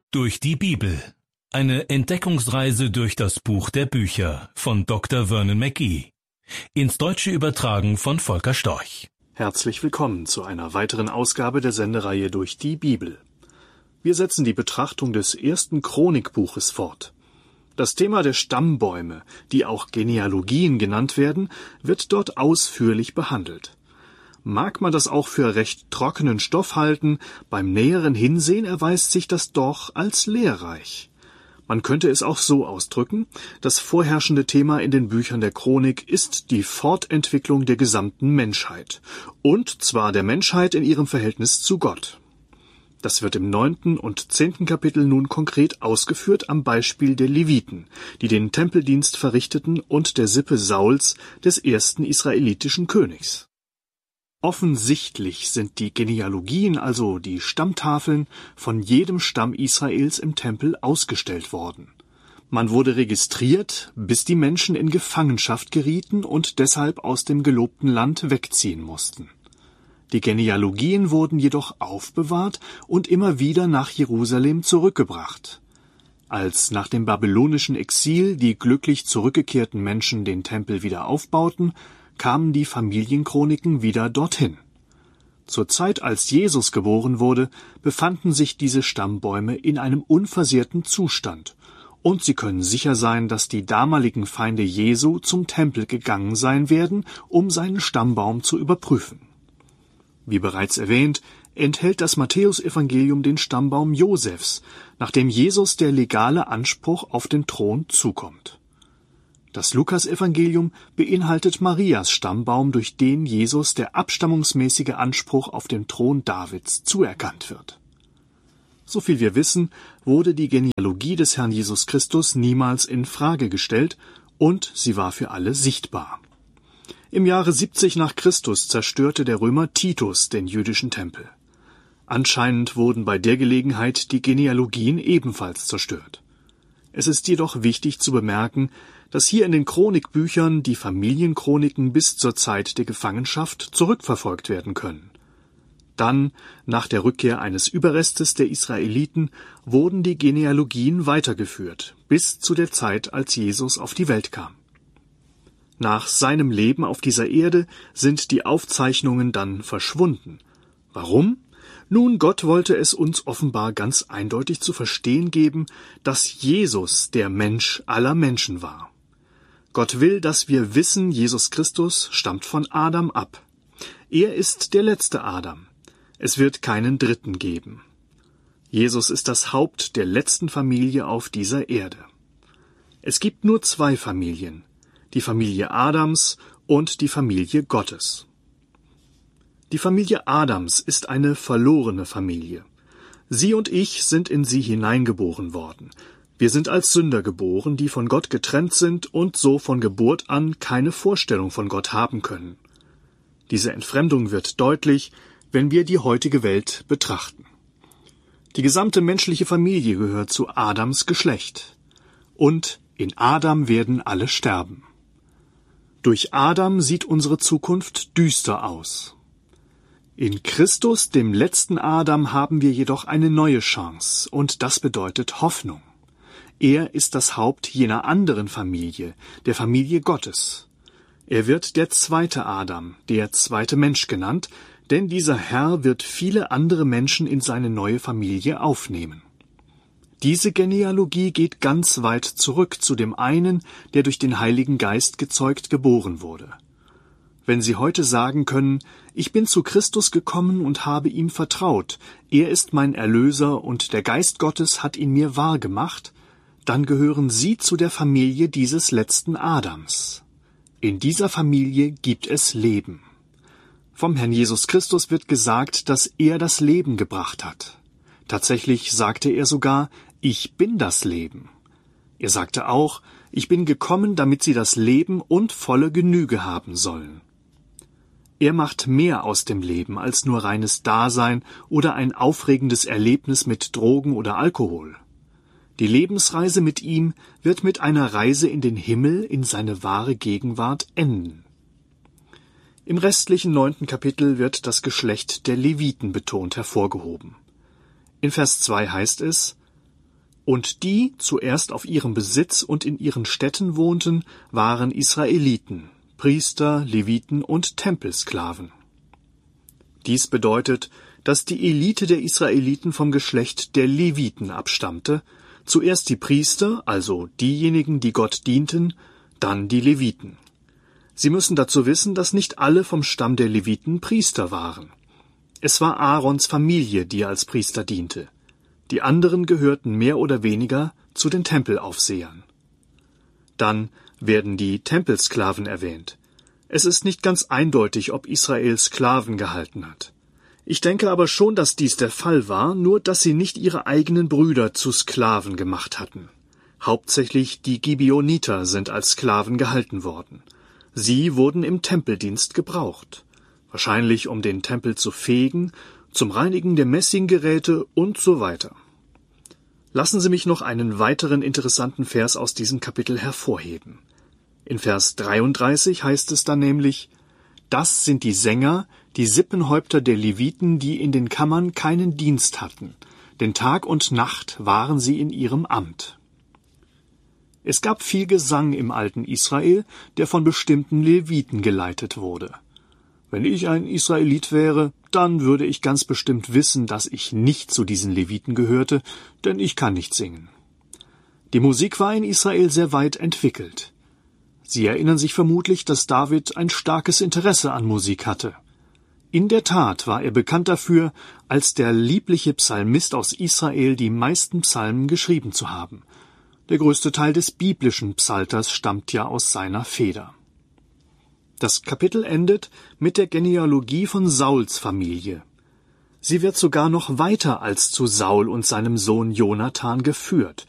Durch die Bibel. Eine Entdeckungsreise durch das Buch der Bücher von Dr. Vernon McGee. Ins Deutsche übertragen von Volker Storch. Herzlich willkommen zu einer weiteren Ausgabe der Sendereihe Durch die Bibel. Wir setzen die Betrachtung des ersten Chronikbuches fort. Das Thema der Stammbäume, die auch Genealogien genannt werden, wird dort ausführlich behandelt. Mag man das auch für recht trockenen Stoff halten, beim näheren Hinsehen erweist sich das doch als lehrreich. Man könnte es auch so ausdrücken: Das vorherrschende Thema in den Büchern der Chronik ist die Fortentwicklung der gesamten Menschheit, und zwar der Menschheit in ihrem Verhältnis zu Gott. Das wird im 9. und 10. Kapitel nun konkret ausgeführt am Beispiel der Leviten, die den Tempeldienst verrichteten, und der Sippe Sauls, des ersten israelitischen Königs. Offensichtlich sind die Genealogien, also die Stammtafeln, von jedem Stamm Israels im Tempel ausgestellt worden. Man wurde registriert, bis die Menschen in Gefangenschaft gerieten und deshalb aus dem gelobten Land wegziehen mussten. Die Genealogien wurden jedoch aufbewahrt und immer wieder nach Jerusalem zurückgebracht. Als nach dem babylonischen Exil die glücklich zurückgekehrten Menschen den Tempel wieder aufbauten, kamen die Familienchroniken wieder dorthin. Zur Zeit, als Jesus geboren wurde, befanden sich diese Stammbäume in einem unversehrten Zustand, und Sie können sicher sein, dass die damaligen Feinde Jesu zum Tempel gegangen sein werden, um seinen Stammbaum zu überprüfen. Wie bereits erwähnt, enthält das Matthäusevangelium den Stammbaum Josefs, nachdem Jesus der legale Anspruch auf den Thron zukommt. Das Lukasevangelium beinhaltet Marias Stammbaum, durch den Jesus der abstammungsmäßige Anspruch auf den Thron Davids zuerkannt wird. Soviel wir wissen, wurde die Genealogie des Herrn Jesus Christus niemals in Frage gestellt, und sie war für alle sichtbar. Im Jahre 70 nach Christus zerstörte der Römer Titus den jüdischen Tempel. Anscheinend wurden bei der Gelegenheit die Genealogien ebenfalls zerstört. Es ist jedoch wichtig zu bemerken, dass hier in den Chronikbüchern die Familienchroniken bis zur Zeit der Gefangenschaft zurückverfolgt werden können. Dann, nach der Rückkehr eines Überrestes der Israeliten, wurden die Genealogien weitergeführt, bis zu der Zeit, als Jesus auf die Welt kam. Nach seinem Leben auf dieser Erde sind die Aufzeichnungen dann verschwunden. Warum? Nun, Gott wollte es uns offenbar ganz eindeutig zu verstehen geben, dass Jesus der Mensch aller Menschen war. Gott will, dass wir wissen, Jesus Christus stammt von Adam ab. Er ist der letzte Adam. Es wird keinen dritten geben. Jesus ist das Haupt der letzten Familie auf dieser Erde. Es gibt nur zwei Familien: die Familie Adams und die Familie Gottes. Die Familie Adams ist eine verlorene Familie. Sie und ich sind in sie hineingeboren worden. Wir sind als Sünder geboren, die von Gott getrennt sind und so von Geburt an keine Vorstellung von Gott haben können. Diese Entfremdung wird deutlich, wenn wir die heutige Welt betrachten. Die gesamte menschliche Familie gehört zu Adams Geschlecht. Und in Adam werden alle sterben. Durch Adam sieht unsere Zukunft düster aus. In Christus, dem letzten Adam, haben wir jedoch eine neue Chance, und das bedeutet Hoffnung. Er ist das Haupt jener anderen Familie, der Familie Gottes. Er wird der zweite Adam, der zweite Mensch genannt, denn dieser Herr wird viele andere Menschen in seine neue Familie aufnehmen. Diese Genealogie geht ganz weit zurück zu dem einen, der durch den Heiligen Geist gezeugt geboren wurde. Wenn Sie heute sagen können: Ich bin zu Christus gekommen und habe ihm vertraut, er ist mein Erlöser und der Geist Gottes hat ihn mir wahr gemacht, dann gehören Sie zu der Familie dieses letzten Adams. In dieser Familie gibt es Leben. Vom Herrn Jesus Christus wird gesagt, dass er das Leben gebracht hat. Tatsächlich sagte er sogar: Ich bin das Leben. Er sagte auch: Ich bin gekommen, damit sie das Leben und volle Genüge haben sollen. Er macht mehr aus dem Leben als nur reines Dasein oder ein aufregendes Erlebnis mit Drogen oder Alkohol. Die Lebensreise mit ihm wird mit einer Reise in den Himmel, in seine wahre Gegenwart, enden. Im restlichen 9. Kapitel wird das Geschlecht der Leviten betont hervorgehoben. In Vers 2 heißt es: Und die zuerst auf ihrem Besitz und in ihren Städten wohnten, waren Israeliten, Priester, Leviten und Tempelsklaven. Dies bedeutet, dass die Elite der Israeliten vom Geschlecht der Leviten abstammte, zuerst die Priester, also diejenigen, die Gott dienten, dann die Leviten. Sie müssen dazu wissen, dass nicht alle vom Stamm der Leviten Priester waren. Es war Aarons Familie, die als Priester diente. Die anderen gehörten mehr oder weniger zu den Tempelaufsehern. Dann werden die Tempelsklaven erwähnt. Es ist nicht ganz eindeutig, ob Israel Sklaven gehalten hat. Ich denke aber schon, dass dies der Fall war, nur dass sie nicht ihre eigenen Brüder zu Sklaven gemacht hatten. Hauptsächlich die Gibeoniter sind als Sklaven gehalten worden. Sie wurden im Tempeldienst gebraucht. Wahrscheinlich um den Tempel zu fegen, zum Reinigen der Messinggeräte und so weiter. Lassen Sie mich noch einen weiteren interessanten Vers aus diesem Kapitel hervorheben. In Vers 33 heißt es dann nämlich: Das sind die Sänger, die Sippenhäupter der Leviten, die in den Kammern keinen Dienst hatten, denn Tag und Nacht waren sie in ihrem Amt. Es gab viel Gesang im alten Israel, der von bestimmten Leviten geleitet wurde. Wenn ich ein Israelit wäre, dann würde ich ganz bestimmt wissen, dass ich nicht zu diesen Leviten gehörte, denn ich kann nicht singen. Die Musik war in Israel sehr weit entwickelt. Sie erinnern sich vermutlich, dass David ein starkes Interesse an Musik hatte. In der Tat war er bekannt dafür, als der liebliche Psalmist aus Israel die meisten Psalmen geschrieben zu haben. Der größte Teil des biblischen Psalters stammt ja aus seiner Feder. Das Kapitel endet mit der Genealogie von Sauls Familie. Sie wird sogar noch weiter als zu Saul und seinem Sohn Jonathan geführt.